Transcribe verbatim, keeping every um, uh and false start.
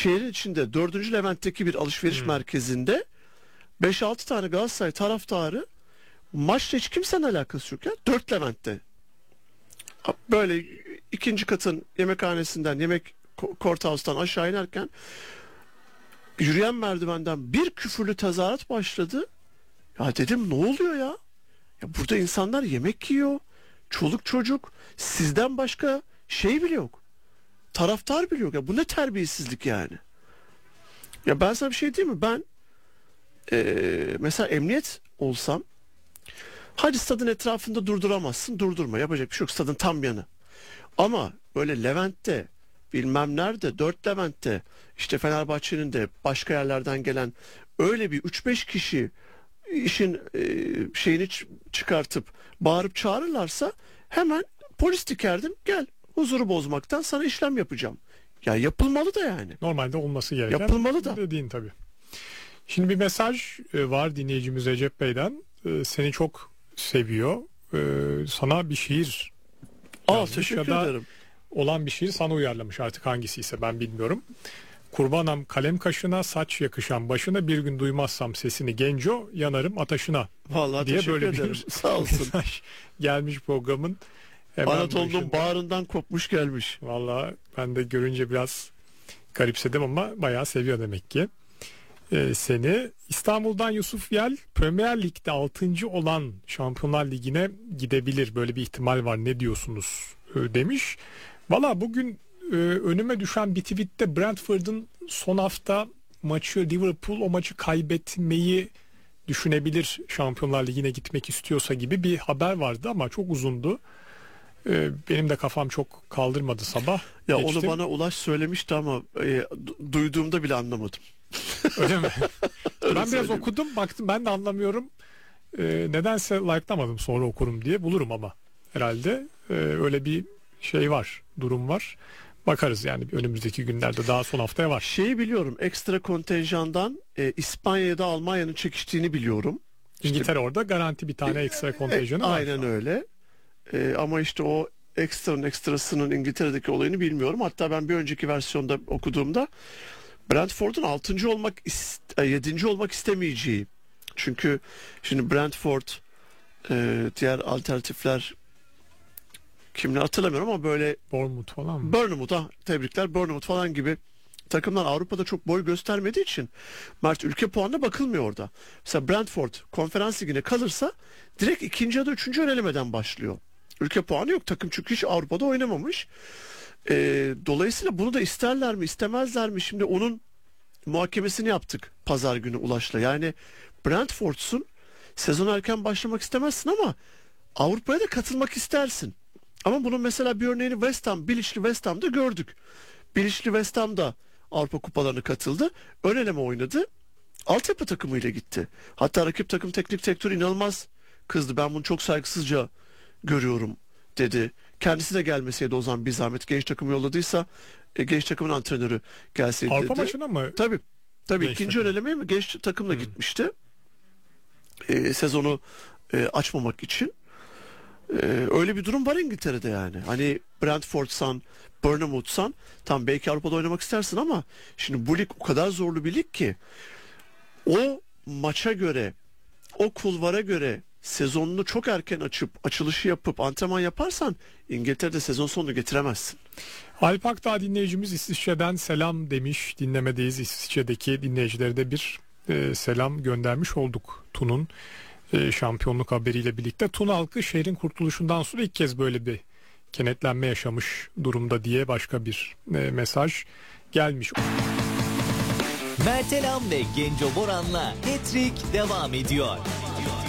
şehrin içinde dördüncü Levent'teki bir alışveriş hmm. merkezinde beş altı tane Galatasaray taraftarı, maçla hiç kimsenin alakası yok ya. dört Levent'te. Böyle ikinci katın yemekhanesinden, yemek courthouse'tan aşağı inerken yürüyen merdivenden bir küfürlü tezahürat başladı. Ya dedim, ne oluyor ya? Ya burada insanlar yemek yiyor. Çoluk çocuk, sizden başka şey bile yok. Taraftar bile yok. Ya bu ne terbiyesizlik yani? Ya ben sana bir şey diyeyim mi? Ben ee, mesela emniyet olsam, hadi stadın etrafında durduramazsın, durdurma, yapacak bir şey yok, stadın tam yanı. Ama böyle Levent'te, bilmem nerede, dört Levent'te, işte Fenerbahçe'nin de başka yerlerden gelen öyle bir üç beş kişi işin e, şeyini çıkartıp bağırıp çağırırlarsa hemen polis dikerdim, gel huzuru bozmaktan sana işlem yapacağım. Ya yapılmalı da yani. Normalde olması gereken. Yapılmalı da. Dediğin tabii. Şimdi bir mesaj var dinleyicimiz Recep Bey'den. Seni çok seviyor. Sana bir şiir Aa, teşekkür ya da ederim. olan bir şiir sana uyarlamış, artık hangisiyse ben bilmiyorum. Kurbanam kalem kaşına, saç yakışan başına, bir gün duymazsam sesini genco, yanarım ataşına. Vallahi diye teşekkür böyle ederim. bir Sağ olsun. mesaj gelmiş programın. Anadolu'nun bağrından kopmuş gelmiş. Vallahi ben de görünce biraz garipsedim ama bayağı seviyor demek ki. Ee, seni İstanbul'dan Yusuf Yel, Premier Lig'de altıncı olan Şampiyonlar Ligi'ne gidebilir, böyle bir ihtimal var, ne diyorsunuz ee, demiş. Valla bugün e, önüme düşen bir tweette Brentford'un son hafta maçı, Liverpool o maçı kaybetmeyi düşünebilir Şampiyonlar Ligi'ne gitmek istiyorsa gibi bir haber vardı ama çok uzundu. Ee, benim de kafam çok kaldırmadı sabah. Ya geçtim. onu bana Ulaş söylemişti ama e, duyduğumda bile anlamadım. Öyle mi? Öyle ben biraz söyleyeyim. okudum, baktım ben de anlamıyorum. Ee, nedense like'lamadım, sonra okurum diye, bulurum ama herhalde ee, öyle bir şey var, durum var. Bakarız yani önümüzdeki günlerde, daha son haftaya var. Şeyi biliyorum, ekstra kontenjandan e, İspanya'da Almanya'nın çekiştiğini biliyorum. İngiltere işte, orada garanti bir tane ekstra kontenjanı e, var. Aynen öyle. E, ama işte o ekstranın ekstrasının İngiltere'deki olayını bilmiyorum. Hatta ben bir önceki versiyonda okuduğumda Brentford'un altıncı olmak yedinci olmak istemeyeceği. Çünkü şimdi Brentford, e, diğer alternatifler kimleri hatırlamıyorum ama böyle Bournemouth falan mı? Bournemouth'a tebrikler. Bournemouth falan gibi takımlar Avrupa'da çok boy göstermediği için Mert, ülke puanına bakılmıyor orada. Mesela Brentford konferans ligine kalırsa direkt ikinci ya da üçüncü elemeden başlıyor. Ülke puanı yok takım, çünkü hiç Avrupa'da oynamamış. Ee, dolayısıyla bunu da isterler mi istemezler mi? Şimdi onun muhakemesini yaptık pazar günü Ulaş'la. Yani Brentford'sun, sezon erken başlamak istemezsin ama Avrupa'ya da katılmak istersin. Ama bunun mesela bir örneğini West Ham, Bilic'li West Ham'da gördük. Bilic'li West Ham da Avrupa kupalarına katıldı. Ön eleme oynadı. Altyapı takımıyla gitti. Hatta rakip takım teknik direktörü inanılmaz kızdı. Ben bunu çok saygısızca görüyorum dedi. Kendisi de gelmeseydi o zaman bir zahmet, genç takımı yolladıysa e, genç takımın antrenörü gelseydi Avrupa dedi. maçına mı? Tabii. Tabii Genç ikinci takım. ön elemeye mi genç takımla hmm. gitmişti. E, sezonu e, açmamak için. E, öyle bir durum var İngiltere'de yani. Hani Brentford'san, Bournemouth'san tam belki Avrupa'da oynamak istersin ama şimdi bu lig o kadar zorlu bir lig ki o maça göre, o kulvara göre sezonunu çok erken açıp açılışı yapıp antrenman yaparsan İngiltere'de sezon sonunu getiremezsin. Alp Akdağ dinleyicimiz İsviçre'den selam demiş. Dinlemedeyiz. İsviçre'deki dinleyicilere de bir e, selam göndermiş olduk Tun'un e, şampiyonluk haberiyle birlikte. Tun halkı şehrin kurtuluşundan sonra ilk kez böyle bir kenetlenme yaşamış durumda diye başka bir e, mesaj gelmiş. Mertelam ve Genco Boran'la Hat-Trick devam ediyor.